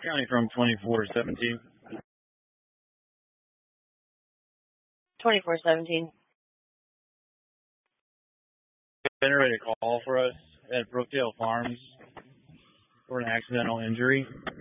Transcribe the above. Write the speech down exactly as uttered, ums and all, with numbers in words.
County from twenty-four seventeen. twenty-four seventeen. Generated a call for us at Brookdale Farms for an accidental injury.